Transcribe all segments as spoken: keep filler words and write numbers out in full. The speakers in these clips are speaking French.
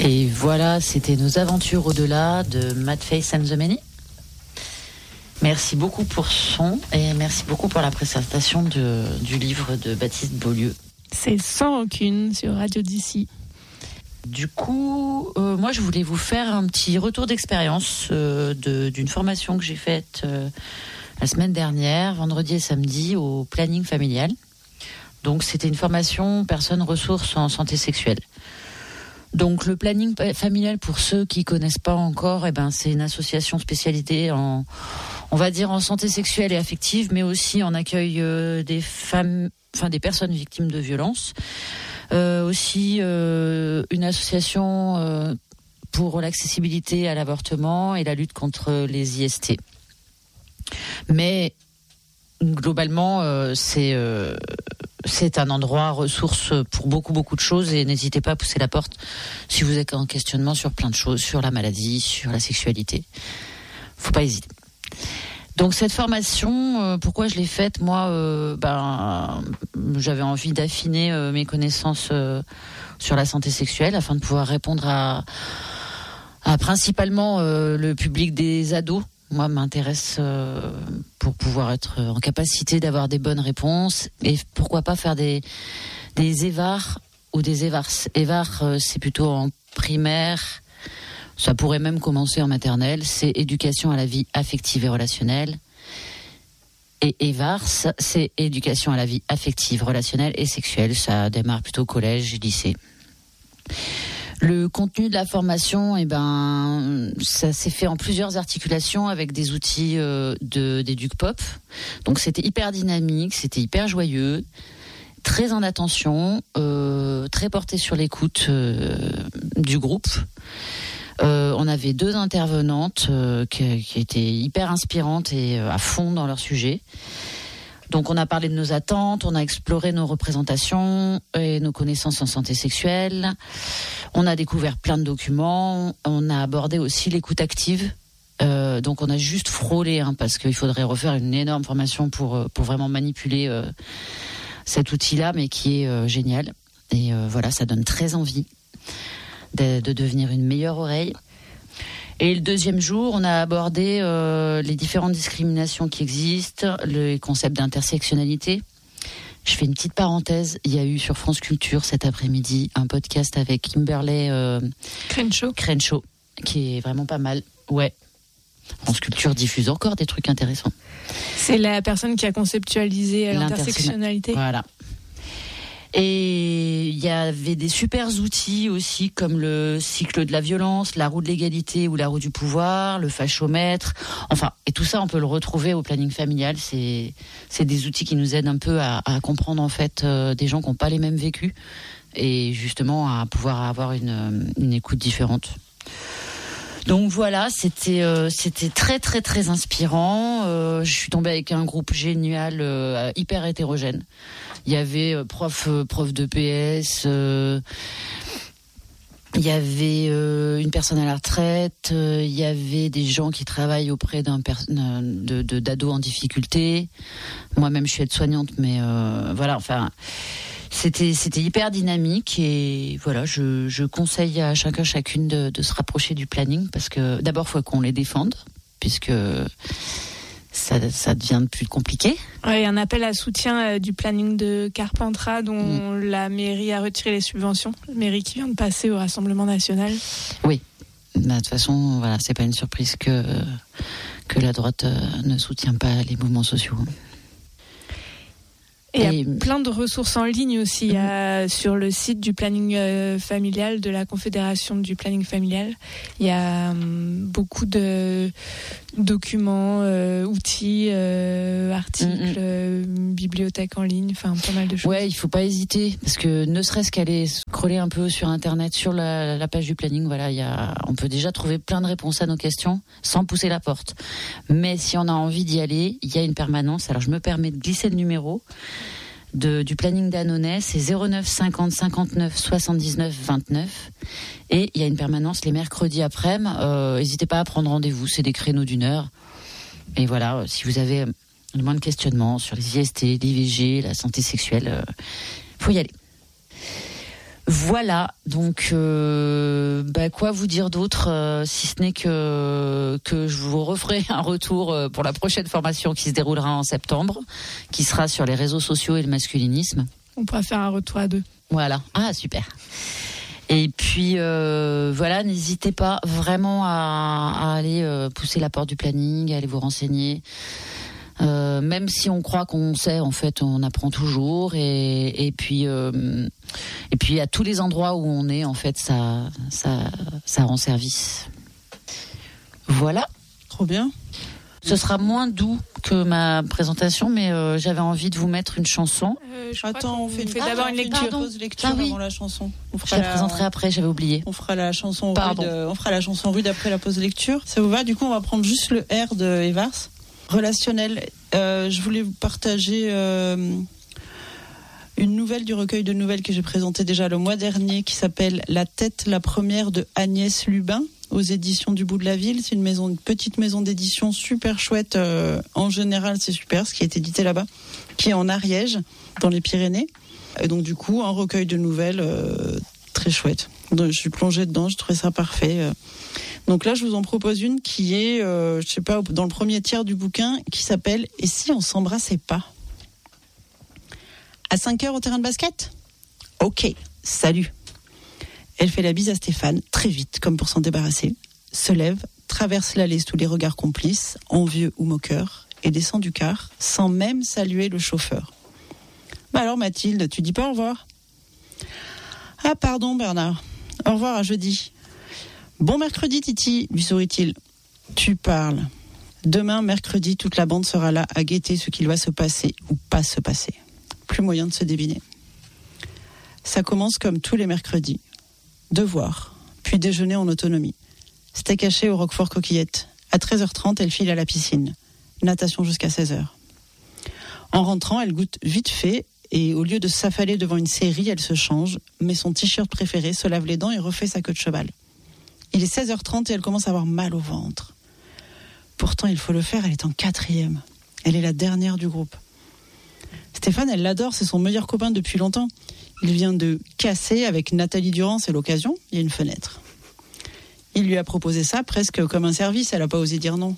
Et voilà, c'était nos aventures au-delà de Mad Face and the Many. Merci beaucoup pour son et merci beaucoup pour la présentation de, du livre de Baptiste Beaulieu. C'est Sans rancune sur Radio d'ici. Du coup, euh, moi je voulais vous faire un petit retour d'expérience euh, de, d'une formation que j'ai faite euh, la semaine dernière, vendredi et samedi, au planning familial. Donc c'était une formation personnes ressources en santé sexuelle. Donc le planning familial, pour ceux qui connaissent pas encore, eh ben c'est une association spécialisée en, on va dire en santé sexuelle et affective, mais aussi en accueil euh, des femmes, enfin des personnes victimes de violences. Euh, aussi euh, une association euh, pour l'accessibilité à l'avortement et la lutte contre les I S T. Mais globalement, euh, c'est euh, c'est un endroit ressource pour beaucoup beaucoup de choses, et n'hésitez pas à pousser la porte si vous êtes en questionnement sur plein de choses, sur la maladie, sur la sexualité. Faut pas hésiter. Donc cette formation, euh, pourquoi je l'ai faite ? Moi, euh, ben, j'avais envie d'affiner euh, mes connaissances euh, sur la santé sexuelle afin de pouvoir répondre à, à principalement euh, le public des ados. Moi, m'intéresse euh, pour pouvoir être en capacité d'avoir des bonnes réponses, et pourquoi pas faire des des évars ou des évars. Évars, euh, c'est plutôt en primaire. Ça pourrait même commencer en maternelle. C'est éducation à la vie affective et relationnelle. Et évars, c'est éducation à la vie affective, relationnelle et sexuelle. Ça démarre plutôt collège, lycée. Le contenu de la formation, eh ben, ça s'est fait en plusieurs articulations avec des outils euh, de d'EducPop. Donc c'était hyper dynamique, c'était hyper joyeux, très en attention, euh, très porté sur l'écoute euh, du groupe. Euh, on avait deux intervenantes euh, qui, qui étaient hyper inspirantes et euh, à fond dans leur sujet. Donc on a parlé de nos attentes, on a exploré nos représentations et nos connaissances en santé sexuelle. On a découvert plein de documents. On a abordé aussi l'écoute active. Euh, donc on a juste frôlé, hein, parce qu'il faudrait refaire une énorme formation pour pour vraiment manipuler euh, cet outil-là, mais qui est euh, génial. Et euh, voilà, ça donne très envie de, de devenir une meilleure oreille. Et le deuxième jour, on a abordé euh, les différentes discriminations qui existent, le concept d'intersectionnalité. Je fais une petite parenthèse. Il y a eu sur France Culture cet après-midi un podcast avec Kimberley euh, Crenshaw. Crenshaw, qui est vraiment pas mal. Ouais. France Culture diffuse encore des trucs intéressants. C'est la personne qui a conceptualisé l'intersectionnalité. Voilà. Et il y avait des super outils aussi, comme le cycle de la violence, la roue de l'égalité ou la roue du pouvoir, le fachomètre. Enfin, et tout ça, on peut le retrouver au planning familial. C'est, c'est des outils qui nous aident un peu à, à comprendre, en fait, euh, des gens qui n'ont pas les mêmes vécus, et justement à pouvoir avoir une, une écoute différente. Donc voilà, c'était euh, c'était très très très inspirant. Euh, je suis tombée avec un groupe génial, euh, hyper hétérogène. Il y avait euh, prof euh, prof de P S, euh, il y avait euh, une personne à la retraite, euh, il y avait des gens qui travaillent auprès d'un per- de, de d'ados en difficulté. Moi-même, je suis aide-soignante, mais euh, voilà, enfin. C'était, c'était hyper dynamique, et voilà, je, je conseille à chacun, chacune de, de se rapprocher du planning, parce que d'abord, il faut qu'on les défende, puisque ça, ça devient de plus compliqué. Ouais, un appel à soutien euh, du planning de Carpentras, dont mmh. la mairie a retiré les subventions, la mairie qui vient de passer au Rassemblement national. Oui, bah, de toute façon, voilà, c'est pas une surprise que, que la droite euh, ne soutient pas les mouvements sociaux. Et il y a plein de ressources en ligne aussi. Il y a sur le site du planning euh, familial, de la Confédération du planning familial, il y a hum, beaucoup de documents, euh, outils, euh, articles, mm-hmm. euh, bibliothèques en ligne, enfin pas mal de choses. Ouais, il faut pas hésiter, parce que ne serait-ce qu'aller scroller un peu sur internet, sur la, la page du planning, voilà, il y a, on peut déjà trouver plein de réponses à nos questions sans pousser la porte. Mais si on a envie d'y aller, il y a une permanence. Alors je me permets de glisser le numéro de, du planning d'Annonay, c'est zéro neuf cinquante cinquante-neuf soixante-dix-neuf vingt-neuf, et il y a une permanence les mercredis après-midi. Euh, n'hésitez pas à prendre rendez-vous, c'est des créneaux d'une heure. Et voilà, si vous avez le moins de questionnements sur les I S T, l'I V G, la santé sexuelle, il euh, faut y aller. Voilà, donc euh, bah quoi vous dire d'autre, euh, si ce n'est que que je vous referai un retour pour la prochaine formation qui se déroulera en septembre, qui sera sur les réseaux sociaux et le masculinisme. On pourra faire un retour à deux. Voilà, ah super. Et puis euh, voilà, n'hésitez pas vraiment à, à aller euh, pousser la porte du planning, à aller vous renseigner. Euh, même si on croit qu'on sait, en fait, on apprend toujours. Et, et puis, euh, et puis à tous les endroits où on est, en fait, ça, ça, ça rend service. Voilà. Trop bien. Ce sera moins doux que ma présentation, mais euh, j'avais envie de vous mettre une chanson. Euh, je Attends, on fait, fait ah, d'abord on une fait lecture. pause lecture Ah oui. avant la chanson. On Je fera la la, présenterai après, j'avais oublié. on fera la chanson Pardon. rude. On fera la chanson rude après la pause lecture. Ça vous va? Du coup, on va prendre juste le R de Evars. Relationnel. Euh, je voulais vous partager euh, une nouvelle du recueil de nouvelles que j'ai présenté déjà le mois dernier, qui s'appelle La tête, la première de Agnès Lubin, aux éditions du Bout de la Ville. C'est une maison, une petite maison d'édition super chouette. Euh, en général, c'est super ce qui est édité là-bas, qui est en Ariège, dans les Pyrénées. Et donc du coup, un recueil de nouvelles euh, très chouette. Donc, je suis plongée dedans, je trouvais ça parfait. Euh. Donc là, je vous en propose une qui est, euh, je sais pas, dans le premier tiers du bouquin, qui s'appelle « Et si on s'embrassait pas ?» À cinq heures au terrain de basket ? Ok, salut. Elle fait la bise à Stéphane, très vite, comme pour s'en débarrasser, se lève, traverse l'allée sous les regards complices, envieux ou moqueurs, et descend du car, sans même saluer le chauffeur. Bah alors Mathilde, tu dis pas au revoir ? Ah pardon Bernard, au revoir à jeudi. Bon mercredi Titi, lui sourit-il. Tu parles. Demain, mercredi, toute la bande sera là à guetter ce qu'il va se passer ou pas se passer. Plus moyen de se deviner. Ça commence comme tous les mercredis. Devoir, puis déjeuner en autonomie. Steak haché au Roquefort coquillette. À treize heures trente, elle file à la piscine. Natation jusqu'à seize heures. En rentrant, elle goûte vite fait et au lieu de s'affaler devant une série, elle se change, met son t-shirt préféré, se lave les dents et refait sa queue de cheval. Il est seize heures trente et elle commence à avoir mal au ventre. Pourtant, il faut le faire, elle est en quatrième. Elle est la dernière du groupe. Stéphane, elle l'adore, c'est son meilleur copain depuis longtemps. Il vient de casser avec Nathalie Durand, c'est l'occasion, il y a une fenêtre. Il lui a proposé ça presque comme un service, elle n'a pas osé dire non.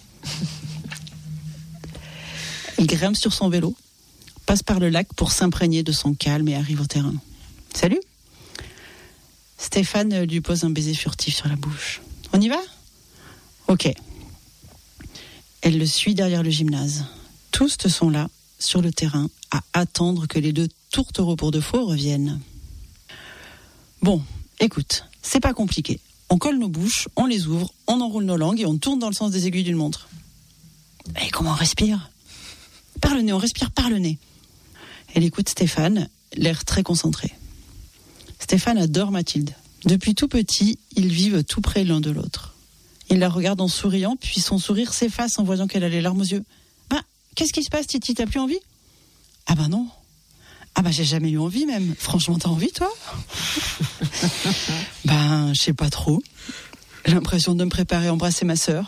Elle grimpe sur son vélo, passe par le lac pour s'imprégner de son calme et arrive au terrain. Salut. Stéphane lui pose un baiser furtif sur la bouche. On y va ? Ok. Elle le suit derrière le gymnase. Tous sont là, sur le terrain, à attendre que les deux tourtereaux pour de faux reviennent. Bon, écoute, c'est pas compliqué. On colle nos bouches, on les ouvre, on enroule nos langues et on tourne dans le sens des aiguilles d'une montre. Et comment on respire ? Par le nez, on respire par le nez. Elle écoute Stéphane, l'air très concentré. Stéphane adore Mathilde. Depuis tout petit, ils vivent tout près l'un de l'autre. Il la regarde en souriant, puis son sourire s'efface en voyant qu'elle a les larmes aux yeux. Bah, qu'est-ce qui se passe, Titi ? T'as plus envie ? Ah bah non. Ah bah j'ai jamais eu envie même. Franchement, t'as envie, toi ? Ben, je sais pas trop. J'ai l'impression de me préparer à embrasser ma sœur.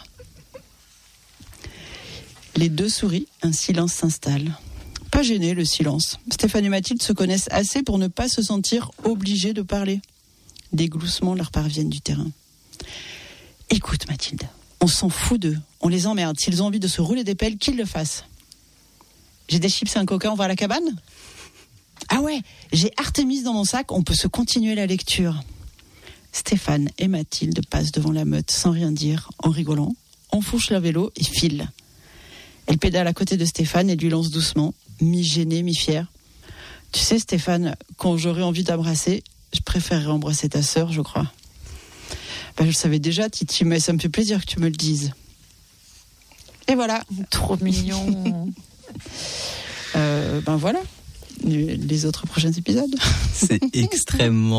Les deux sourient, un silence s'installe. Pas gêné, le silence. Stéphane et Mathilde se connaissent assez pour ne pas se sentir obligés de parler. Des gloussements leur parviennent du terrain. Écoute, Mathilde, on s'en fout d'eux. On les emmerde. S'ils ont envie de se rouler des pelles, qu'ils le fassent. J'ai des chips et un coca, on va à la cabane ? Ah ouais, j'ai Artémis dans mon sac, on peut se continuer la lecture. Stéphane et Mathilde passent devant la meute sans rien dire, en rigolant, enfourchent leur vélo et filent. Elle pédale à côté de Stéphane et lui lance doucement, mi-gênée, mi-fière. Tu sais, Stéphane, quand j'aurais envie d'embrasser, je préférerais embrasser ta sœur, je crois. Ben, je le savais déjà, Titi, mais ça me fait plaisir que tu me le dises. Et voilà. Trop mignon. euh, ben voilà. Les autres prochains épisodes. C'est extrêmement